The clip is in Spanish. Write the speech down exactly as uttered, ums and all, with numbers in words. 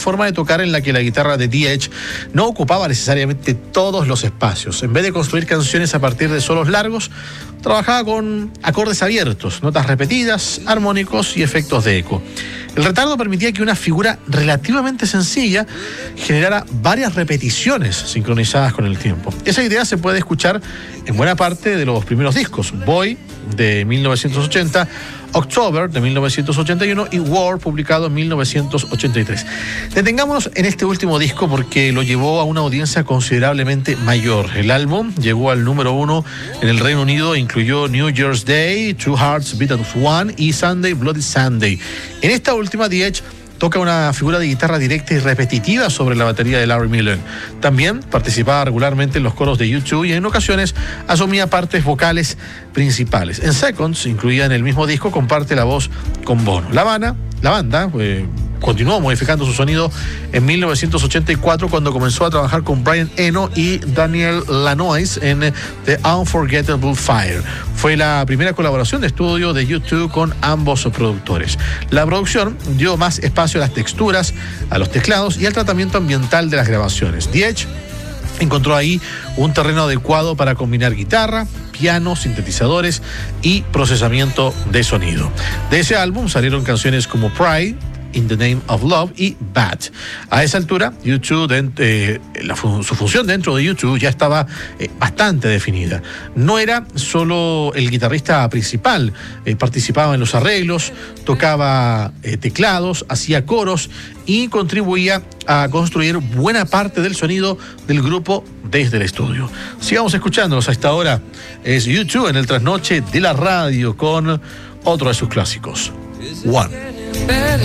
forma de tocar en la que la guitarra de The Edge no ocupaba necesariamente todos los espacios. En vez de construir canciones a partir de solos largos, trabajaba con acordes abiertos, notas repetidas, armónicos y efectos de eco. El retardo permitía que una figura relativamente sencilla generara varias repeticiones sincronizadas con el tiempo. Esa idea se puede escuchar en buena parte de los primeros discos: Boy, de mil novecientos ochenta, October, de mil novecientos ochenta y uno, y War, publicado en mil novecientos ochenta y tres. Detengámonos en este último disco porque lo llevó a una audiencia considerablemente mayor. El álbum llegó al número uno en el Reino Unido e incluyó New Year's Day, Two Hearts Beat as One y Sunday Bloody Sunday. En esta última, The Edge toca una figura de guitarra directa y repetitiva sobre la batería de Larry Mullen. También participaba regularmente en los coros de U dos y en ocasiones asumía partes vocales principales. En Seconds, incluida en el mismo disco, comparte la voz con Bono. La banda, la banda eh, continuó modificando su sonido en mil novecientos ochenta y cuatro cuando comenzó a trabajar con Brian Eno y Daniel Lanois en The Unforgettable Fire. Fue la primera colaboración de estudio de U dos con ambos productores. La producción dio más espacio a las texturas, a los teclados y al tratamiento ambiental de las grabaciones. The Edge encontró ahí un terreno adecuado para combinar guitarra, piano, sintetizadores y procesamiento de sonido. De ese álbum salieron canciones como Pride, In the Name of Love y Bad. A esa altura, U dos, eh, la, su función dentro de U dos ya estaba eh, bastante definida. No era solo el guitarrista principal, eh, participaba en los arreglos, tocaba eh, teclados, hacía coros y contribuía a construir buena parte del sonido del grupo desde el estudio. Sigamos escuchándolos a esta hora. Es U dos en el trasnoche de la radio con otro de sus clásicos, One.